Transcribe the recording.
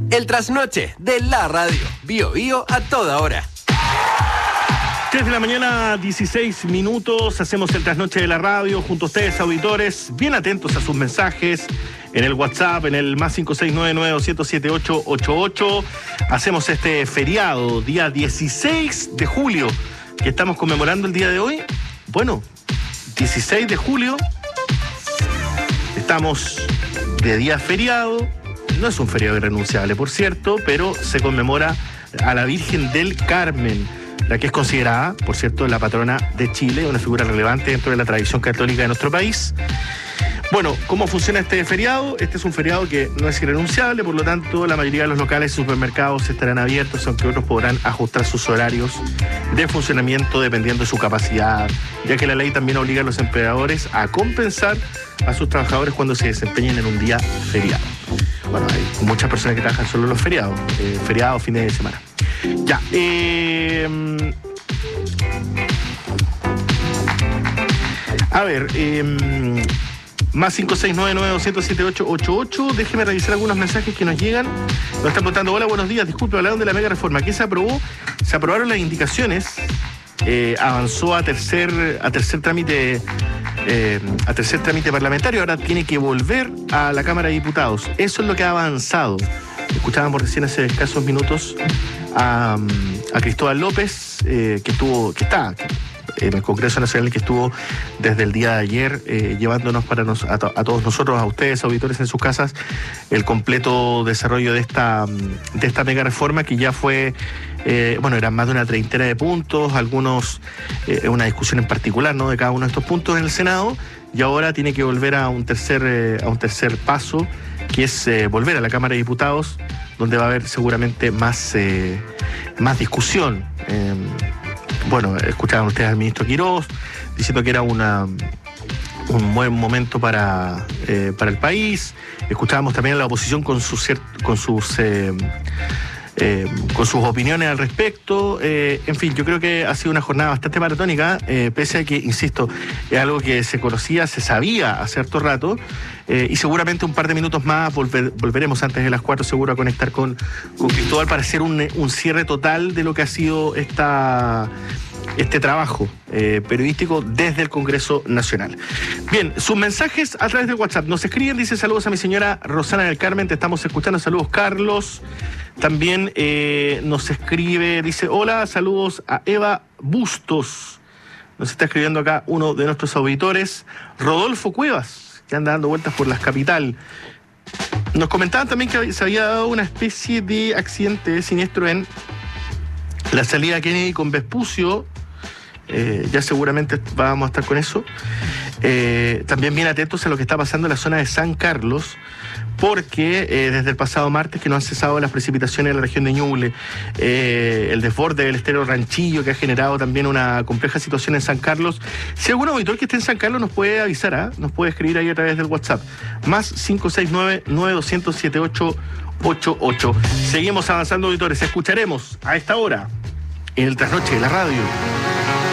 El trasnoche de la radio. Bio Bio a toda hora. 3 de la mañana, 16 minutos. Hacemos el trasnoche de la radio junto a ustedes, auditores. Bien atentos a sus mensajes en el WhatsApp, en el más 569-900-7888. Hacemos este feriado, día 16 de julio, que estamos conmemorando el día de hoy. Bueno, 16 de julio. Estamos de día feriado. No es un feriado irrenunciable, por cierto, pero se conmemora a la Virgen del Carmen, la que es considerada, por cierto, la patrona de Chile, una figura relevante dentro de la tradición católica de nuestro país. Bueno, ¿cómo funciona este feriado? Este es un feriado que no es irrenunciable, por lo tanto, la mayoría de los locales y supermercados estarán abiertos, aunque otros podrán ajustar sus horarios de funcionamiento dependiendo de su capacidad, ya que la ley también obliga a los empleadores a compensar a sus trabajadores cuando se desempeñen en un día feriado. Bueno, hay muchas personas que trabajan solo los feriados, feriados, fines de semana. Ya, a ver, más 569-900-7888. Déjeme revisar algunos mensajes que nos llegan. Nos están preguntando: hola, buenos días, disculpe, hablaron de la mega reforma. ¿Qué se aprobó? Se aprobaron las indicaciones, avanzó a tercer trámite parlamentario. Ahora tiene que volver a la Cámara de Diputados. Eso es lo que ha avanzado. Escuchábamos recién hace escasos minutos a Cristóbal López, que está en el Congreso Nacional, que estuvo desde el día de ayer llevándonos a todos nosotros, a ustedes, auditores en sus casas, el completo desarrollo de esta mega reforma, que ya fue, eran más de una treintena de puntos, algunos, una discusión en particular, ¿no?, de cada uno de estos puntos en el Senado, y ahora tiene que volver a un tercer paso, que es volver a la Cámara de Diputados, donde va a haber seguramente más discusión. Escuchaban ustedes al ministro Quirós diciendo que era un buen momento para el país. Escuchábamos también a la oposición con sus opiniones al respecto. En fin, yo creo que ha sido una jornada bastante maratónica, pese a que, insisto, es algo que se conocía, se sabía hace harto rato, y seguramente un par de minutos más volveremos antes de las 4 seguro a conectar con Cristóbal para hacer un cierre total de lo que ha sido este trabajo periodístico desde el Congreso Nacional. Bien, sus mensajes a través de WhatsApp nos escriben, dice: saludos a mi señora Rosana del Carmen, te estamos escuchando. Saludos, Carlos. También nos escribe, dice: hola, saludos a Eva Bustos. Nos está escribiendo acá uno de nuestros auditores, Rodolfo Cuevas, que anda dando vueltas por la capital. Nos comentaban también que se había dado una especie de accidente siniestro en la salida de Kennedy con Vespucio. Ya seguramente vamos a estar con eso. También bien atentos a lo que está pasando en la zona de San Carlos, porque desde el pasado martes que no han cesado las precipitaciones en la región de Ñuble, el desborde del estero Ranchillo, que ha generado también una compleja situación en San Carlos. Si algún auditor que esté en San Carlos nos puede avisar, nos puede escribir ahí a través del WhatsApp, más 569-900-7888. Seguimos avanzando, auditores. Escucharemos a esta hora en el trasnoche de la radio